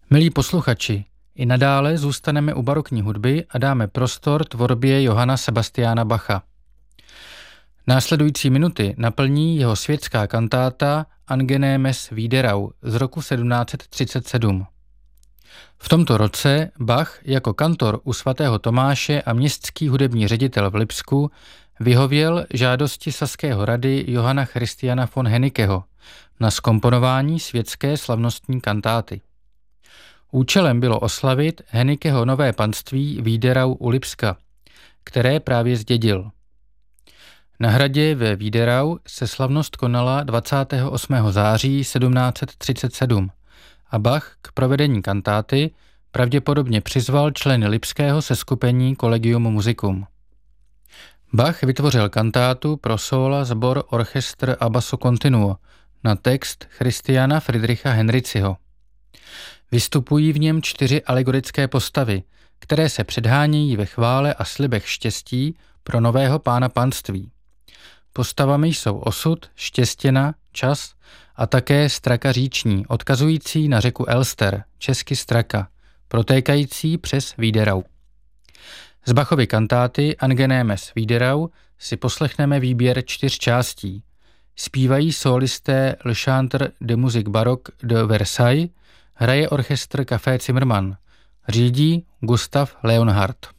Milí posluchači, i nadále zůstaneme u barokní hudby a dáme prostor tvorbě Johanna Sebastiana Bacha. Následující minuty naplní jeho světská kantáta Angenemes Wiederau z roku 1737. V tomto roce Bach jako kantor u svatého Tomáše a městský hudební ředitel v Lipsku vyhověl žádosti saského rady Johanna Christiana von Hennickeho na zkomponování světské slavnostní kantáty. Účelem bylo oslavit Hennickeho nové panství Wiederau u Lipska, které právě zdědil. Na hradě ve Wiederau se slavnost konala 28. září 1737 a Bach k provedení kantáty pravděpodobně přizval členy lipského seskupení Collegium Musicum. Bach vytvořil kantátu pro sóla sbor Orchestr a basso continuo na text Christiana Friedricha Henriziho. Vystupují v něm 4 alegorické postavy, které se předhánějí ve chvále a slibech štěstí pro nového pána panství. Postavami jsou osud, štěstěna, čas a také straka říční, odkazující na řeku Elster, česky straka, protékající přes Wiederau. Z Bachovy kantáty Angenemes Wiederau si poslechneme výběr 4 částí. Zpívají sólisté Le Chantre de Musique Baroque de Versailles, hraje orchestr Café Zimmermann, řídí Gustav Leonhardt.